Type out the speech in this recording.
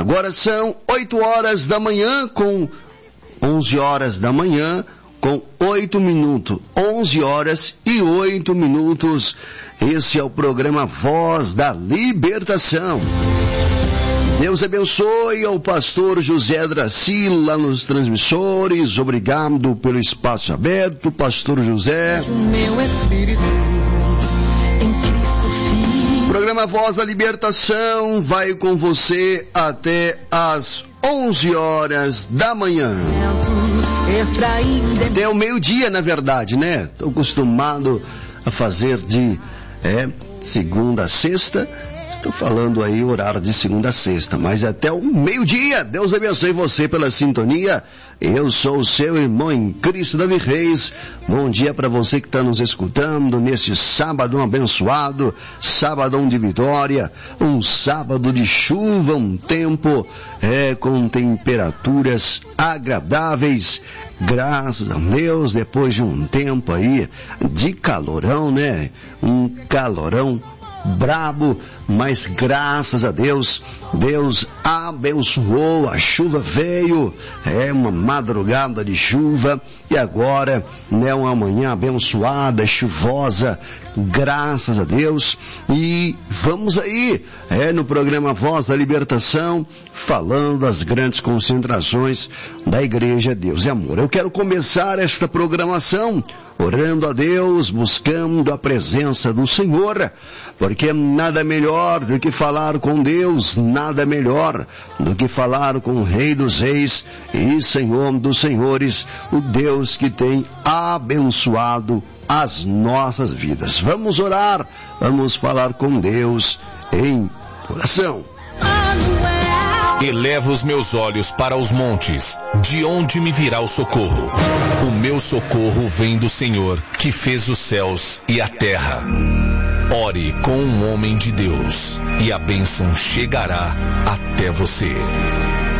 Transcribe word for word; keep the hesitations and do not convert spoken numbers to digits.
Agora são oito horas da manhã com onze horas da manhã com oito minutos. onze horas e oito minutos. Esse é o programa Voz da Libertação. Deus abençoe ao pastor José Dracilo lá nos transmissores. Obrigado pelo espaço aberto, pastor José. Meu espírito em Cristo Filho. O programa Voz da Libertação vai com você até às onze horas da manhã. Até o meio-dia, na verdade, né? Estou acostumado a fazer de é, segunda a sexta. Estou falando aí horário de segunda a sexta, mas até o meio-dia. Deus abençoe você pela sintonia. Eu sou o seu irmão em Cristo, Davi Reis. Bom dia para você que está nos escutando neste sábado abençoado, sábado de vitória, um sábado de chuva, um tempo é, com temperaturas agradáveis. Graças a Deus, depois de um tempo aí de calorão, né? Um calorão brabo, mas graças a Deus, Deus abençoou, a chuva veio, é uma madrugada de chuva, e agora, né, uma manhã abençoada, chuvosa, graças a Deus, e vamos aí, é, no programa Voz da Libertação, falando das grandes concentrações da Igreja Deus e Amor. Eu quero começar esta programação orando a Deus, buscando a presença do Senhor, porque nada melhor do que falar com Deus, nada melhor do que falar com o Rei dos Reis e Senhor dos Senhores, o Deus que tem abençoado as nossas vidas. Vamos orar, vamos falar com Deus em oração. Elevo os meus olhos para os montes, de onde me virá o socorro? O meu socorro vem do Senhor, que fez os céus e a terra. Ore com um homem de Deus, e a bênção chegará até você.